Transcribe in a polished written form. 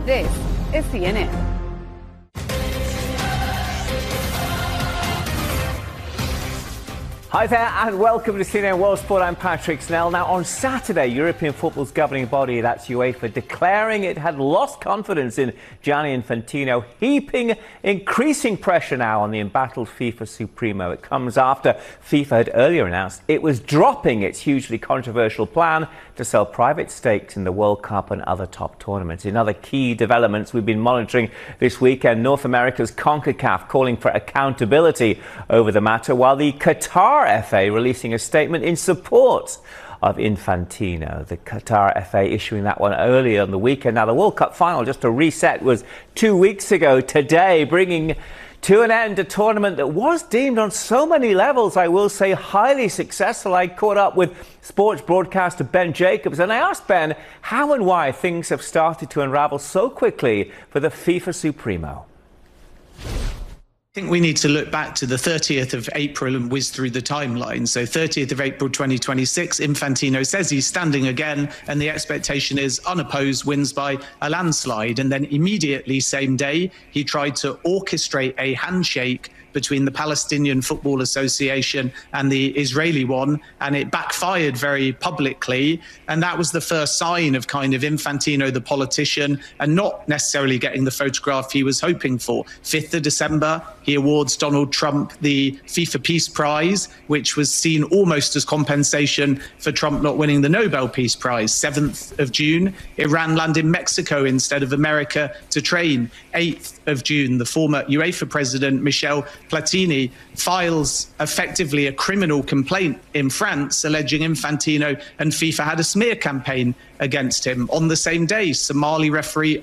This is CNN. Hi there and welcome to CNN World Sport. I'm Patrick Snell. Now on Saturday, European football's governing body, that's UEFA, declaring it had lost confidence in Gianni Infantino, heaping increasing pressure now on the embattled FIFA Supremo. It comes after FIFA had earlier announced it was dropping its hugely controversial plan to sell private stakes in the World Cup and other top tournaments. In other key developments we've been monitoring this weekend, North America's CONCACAF calling for accountability over the matter, while the Qatar FA releasing a statement in support of Infantino. The Qatar FA issuing that one earlier on the weekend. Now, the World Cup final, just to reset, was 2 weeks ago today, bringing to an end a tournament that was deemed on so many levels, I will say, highly successful. I caught up with sports broadcaster Ben Jacobs and I asked Ben how and why things have started to unravel so quickly for the FIFA Supremo. I think we need to look back to the 30th of April and whiz through the timeline. So 30th of April 2026, Infantino says he's standing again, and the expectation is unopposed wins by a landslide. And then immediately, same day, he tried to orchestrate a handshake between the Palestinian Football Association and the Israeli one, and it backfired very publicly. And that was the first sign of kind of Infantino, the politician, and not necessarily getting the photograph he was hoping for. 5th of December, he awards Donald Trump the FIFA Peace Prize, which was seen almost as compensation for Trump not winning the Nobel Peace Prize. 7th of June, Iran landed in Mexico instead of America to train. 8th of June, the former UEFA president, Michel Platini, files effectively a criminal complaint in France alleging Infantino and FIFA had a smear campaign against him. On the same day, Somali referee